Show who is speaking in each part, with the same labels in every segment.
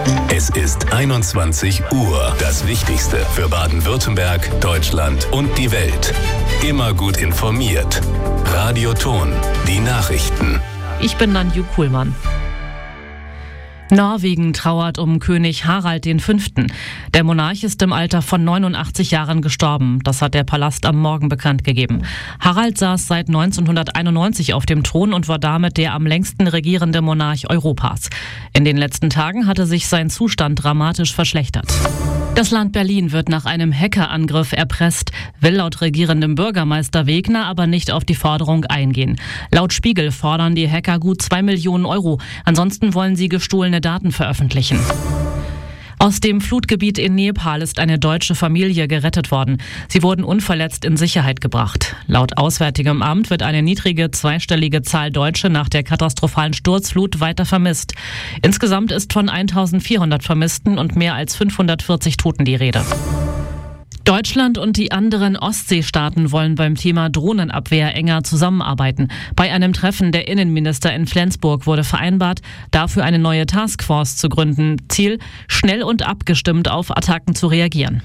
Speaker 1: Es ist 21 Uhr. Das Wichtigste für Baden-Württemberg, Deutschland und die Welt. Immer gut informiert. Radio Ton, die Nachrichten.
Speaker 2: Ich bin Nanju Kuhlmann. Norwegen trauert um König Harald V. Der Monarch ist im Alter von 89 Jahren gestorben. Das hat der Palast am Morgen bekannt gegeben. Harald saß seit 1991 auf dem Thron und war damit der am längsten regierende Monarch Europas. In den letzten Tagen hatte sich sein Zustand dramatisch verschlechtert. Das Land Berlin wird nach einem Hackerangriff erpresst, will laut regierendem Bürgermeister Wegner aber nicht auf die Forderung eingehen. Laut Spiegel fordern die Hacker gut 2 Millionen Euro. Ansonsten wollen sie gestohlene Daten veröffentlichen. Aus dem Flutgebiet in Nepal ist eine deutsche Familie gerettet worden. Sie wurden unverletzt in Sicherheit gebracht. Laut Auswärtigem Amt wird eine niedrige zweistellige Zahl Deutsche nach der katastrophalen Sturzflut weiter vermisst. Insgesamt ist von 1400 Vermissten und mehr als 540 Toten die Rede. Deutschland und die anderen Ostseestaaten wollen beim Thema Drohnenabwehr enger zusammenarbeiten. Bei einem Treffen der Innenminister in Flensburg wurde vereinbart, dafür eine neue Taskforce zu gründen. Ziel, schnell und abgestimmt auf Attacken zu reagieren.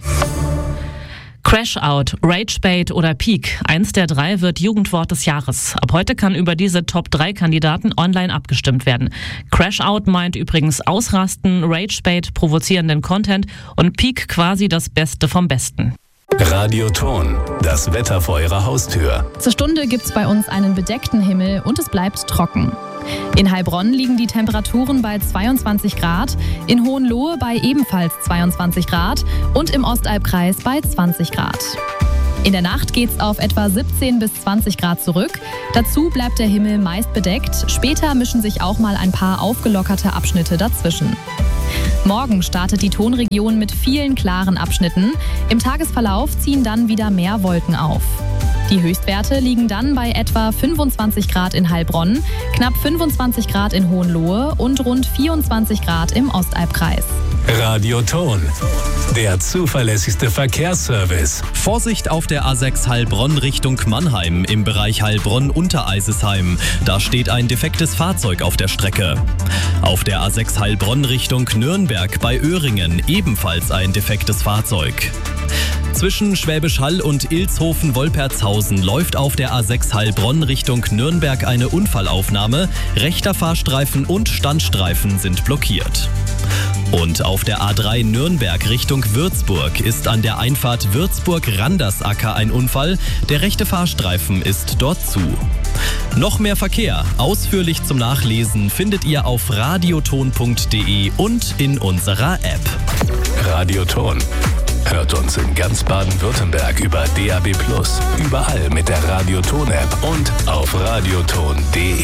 Speaker 2: Crash-Out, Rage-Bait oder Peak. Eins der drei wird Jugendwort des Jahres. Ab heute kann über diese Top-3-Kandidaten online abgestimmt werden. Crash-Out meint übrigens Ausrasten, Rage-Bait provozierenden Content und Peak quasi das Beste vom Besten.
Speaker 1: Radio Ton, das Wetter vor Ihrer Haustür.
Speaker 3: Zur Stunde gibt's bei uns einen bedeckten Himmel und es bleibt trocken. In Heilbronn liegen die Temperaturen bei 22 Grad, in Hohenlohe bei ebenfalls 22 Grad und im Ostalbkreis bei 20 Grad. In der Nacht geht's auf etwa 17 bis 20 Grad zurück. Dazu bleibt der Himmel meist bedeckt. Später mischen sich auch mal ein paar aufgelockerte Abschnitte dazwischen. Morgen startet die Tonregion mit vielen klaren Abschnitten. Im Tagesverlauf ziehen dann wieder mehr Wolken auf. Die Höchstwerte liegen dann bei etwa 25 Grad in Heilbronn, knapp 25 Grad in Hohenlohe und rund 24 Grad im Ostalbkreis.
Speaker 1: Radio Ton, der zuverlässigste Verkehrsservice.
Speaker 4: Vorsicht auf der A6 Heilbronn Richtung Mannheim im Bereich Heilbronn-Untereisesheim. Da steht ein defektes Fahrzeug auf der Strecke. Auf der A6 Heilbronn Richtung Nürnberg bei Öhringen ebenfalls ein defektes Fahrzeug. Zwischen Schwäbisch Hall und Ilshofen-Wolpertshausen läuft auf der A6 Heilbronn Richtung Nürnberg eine Unfallaufnahme. Rechter Fahrstreifen und Standstreifen sind blockiert. Und auf der A3 Nürnberg Richtung Würzburg ist an der Einfahrt Würzburg-Randersacker ein Unfall. Der rechte Fahrstreifen ist dort zu. Noch mehr Verkehr, ausführlich zum Nachlesen, findet ihr auf radioton.de und in unserer App.
Speaker 1: Radio Ton. Hört uns in ganz Baden-Württemberg über DAB+, überall mit der Radio Ton App und auf radioton.de.